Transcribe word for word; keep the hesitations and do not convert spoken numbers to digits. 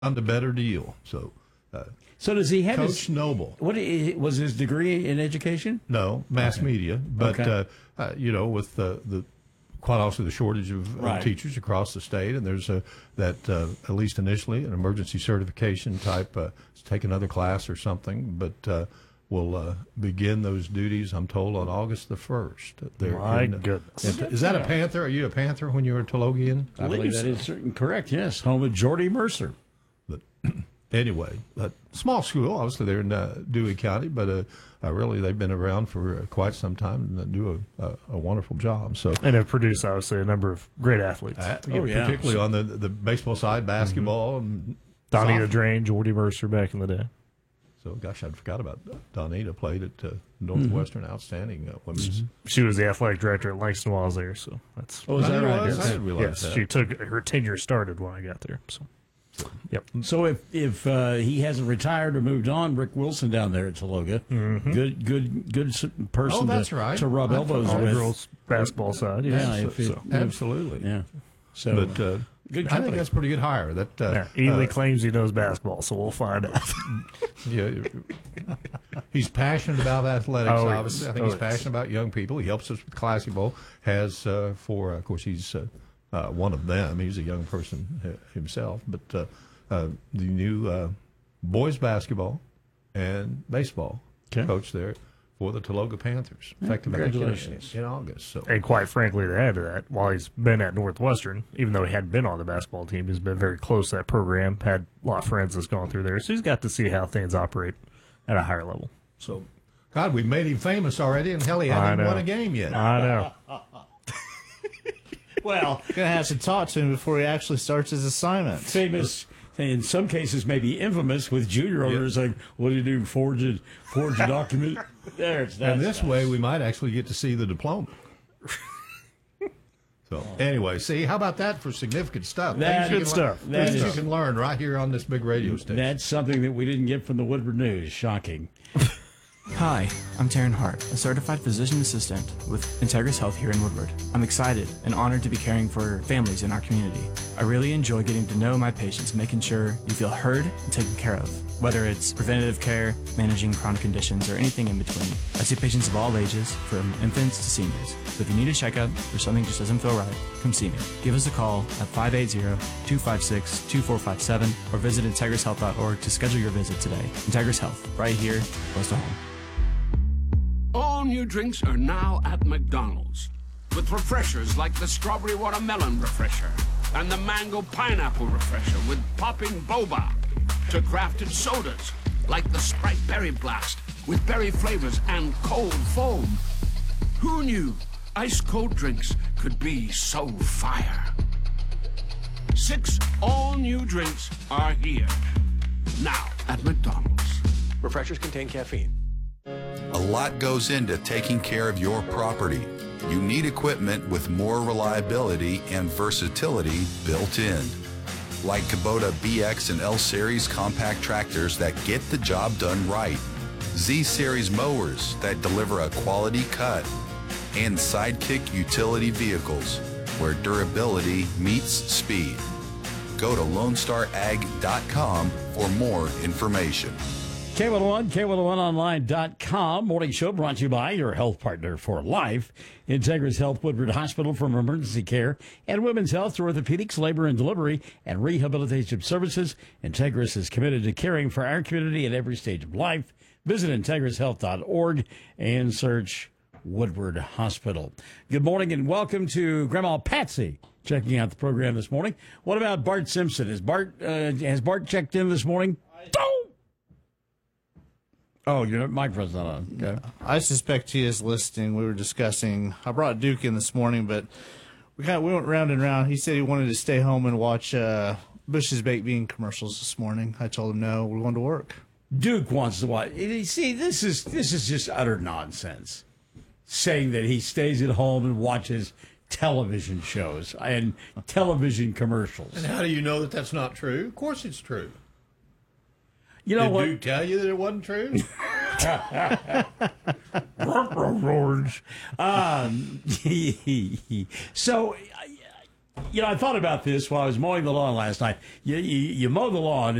On the better deal. So, uh, so does he have Coach his, Noble? What was his degree in education? No, mass okay. media. But okay. uh, uh, you know, with uh, the quite also the shortage of right. uh, teachers across the state, and there's a that uh, at least initially an emergency certification type. Uh, take another class or something, but uh, we'll uh, begin those duties. I'm told on August the first. My in, goodness, in, is that a Panther? Are you a Panther when you were a Tulogian? I believe that is certain, correct. Yes, home of Jordy Mercer. But anyway, a small school. Obviously, they're in uh, Dewey County, but uh, uh, really they've been around for uh, quite some time and do a, a, a wonderful job. So and have produced obviously a number of great athletes. Uh, oh yeah, particularly so, on the the baseball side, basketball, mm-hmm. and Donita Drain, Jordy Mercer back in the day. So, gosh, I forgot about Donita. Played at uh, Northwestern, mm-hmm. outstanding uh, women's. Mm-hmm. She was the athletic director at Langston while I was there, so that's. Oh, is that right? Was? I didn't realize yes, that. She took her tenure started when I got there. So, yep. So if if uh, he hasn't retired or moved on, Rick Wilson down there at Tologa, mm-hmm. good good good person. Oh, that's to, right. to rub elbows on with. The girls basketball side, yes. yeah, so, if it, so. absolutely, yeah. So, but. Uh, Good I think that's a pretty good hire. That uh, yeah, Ely uh, claims he knows basketball, so we'll find out. yeah, he's passionate about athletics. Oh, obviously, I think oh, he's passionate about young people. He helps us with Classy Bowl. Has uh, for, uh, of course, he's uh, uh, one of them. He's a young person himself. But uh, uh, the new uh, boys basketball and baseball okay. coach there for the Tologa Panthers, effective Congratulations. in, in August. So, and quite frankly, to add to that, while he's been at Northwestern, even though he hadn't been on the basketball team, he's been very close to that program, had a lot of friends that's gone through there, so he's got to see how things operate at a higher level. So, God, we've made him famous already, and hell, he hasn't won a game yet. I know. Well, gonna have to talk to him before he actually starts his assignment. Famous. In some cases, maybe infamous with junior owners yep. like, what do you do, forge a, forge a document? There, it's that And this stuff. way, we might actually get to see the diploma. So, anyway, see, how about that for significant stuff? That good stuff. Learn, things is, you can learn right here on this big radio station. That's something that we didn't get from the Woodward News. Shocking. Hi, I'm Taryn Hart, a certified physician assistant with Integris Health here in Woodward. I'm excited and honored to be caring for families in our community. I really enjoy getting to know my patients, making sure you feel heard and taken care of, whether it's preventative care, managing chronic conditions, or anything in between. I see patients of all ages, from infants to seniors. So if you need a checkup or something just doesn't feel right, come see me. Give us a call at five eight zero, two five six, two four five seven or visit integris health dot org to schedule your visit today. Integris Health, right here, close to home. All new drinks are now at McDonald's, with refreshers like the Strawberry Watermelon Refresher and the Mango Pineapple Refresher with popping boba, to crafted sodas like the Sprite Berry Blast with berry flavors and cold foam. Who knew ice-cold drinks could be so fire? Six all-new drinks are here, now at McDonald's. Refreshers contain caffeine. A lot goes into taking care of your property. You need equipment with more reliability and versatility built in. Like Kubota B X and L Series compact tractors that get the job done right. Z Series mowers that deliver a quality cut. And Sidekick utility vehicles where durability meets speed. Go to lone star ag dot com for more information. K one oh one, K one oh one online dot com. Morning show brought to you by your health partner for life. Integris Health Woodward Hospital, from emergency care and women's health to orthopedics, labor and delivery, and rehabilitation services. Integris is committed to caring for our community at every stage of life. Visit integris health dot org and search Woodward Hospital. Good morning and welcome to Grandma Patsy checking out the program this morning. What about Bart Simpson? Is Bart uh, has Bart checked in this morning? Don't! Oh, your microphone's not on. Okay. I suspect he is listening. We were discussing. I brought Duke in this morning, but we kind of we went round and round. He said he wanted to stay home and watch uh, Bush's Baked Bean commercials this morning. I told him no. We're going to work. Duke wants to watch. You see, this is this is just utter nonsense. Saying that he stays at home and watches television shows and television commercials. And how do you know that that's not true? Of course it's true. You know Did what? Duke tell you that it wasn't true? um, so, you know, I thought about this while I was mowing the lawn last night. You, you, you mow the lawn.